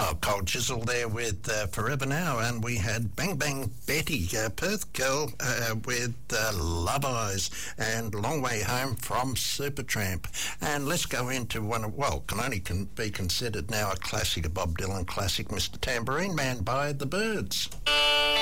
Oh, Cold Chisel there with Forever Now, and we had Bang Bang Betty, Perth girl, with Love Eyes, and Long Way Home from Supertramp. And let's go into one of, well, can only be considered now a classic, a Bob Dylan classic, Mr. Tambourine Man by The Byrds.